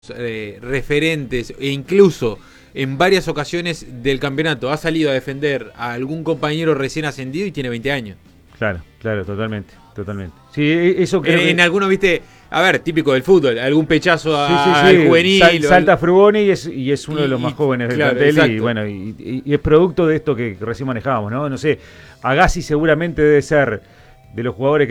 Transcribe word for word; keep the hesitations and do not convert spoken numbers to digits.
Eh, referentes e incluso en varias ocasiones del campeonato ha salido a defender a algún compañero recién ascendido y tiene veinte años. Claro, claro, totalmente, totalmente. Sí, eso creo en, que... en algunos, viste, a ver, típico del fútbol, algún pechazo a, sí, sí, sí. al juvenil. Sal, salta Frugoni y es, y es uno y, de los más jóvenes del claro, plantel exacto. y bueno, y, y, y es producto de esto que recién manejábamos, ¿no? No sé, Agassi seguramente debe ser de los jugadores que